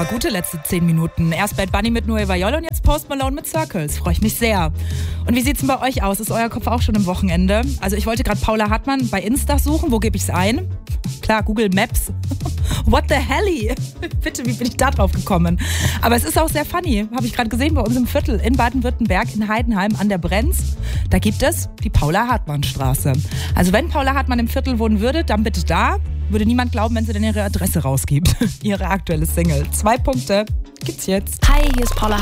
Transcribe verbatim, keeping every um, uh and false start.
aber gute letzte zehn Minuten. Erst Bad Bunny mit Nueva York und jetzt Post Malone mit Circles. Freue ich mich sehr. Und wie sieht's denn bei euch aus? Ist euer Kopf auch schon im Wochenende? Also ich wollte gerade Paula Hartmann bei Insta suchen. Wo gebe ich's ein? Klar, Google Maps. What the hell? Bitte, wie bin ich da drauf gekommen? Aber es ist auch sehr funny. Habe ich gerade gesehen bei uns im Viertel in Baden-Württemberg in Heidenheim an der Brenz. Da gibt es die Paula-Hartmann-Straße. Also wenn Paula Hartmann im Viertel wohnen würde, dann bitte da. Würde niemand glauben, wenn sie denn ihre Adresse rausgibt. Ihre aktuelle Single. Zwei Punkte gibt's jetzt. Hi, hier ist Paula